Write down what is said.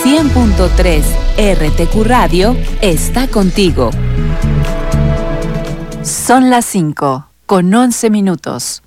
100.3 RTQ Radio está contigo. Son las 5:11.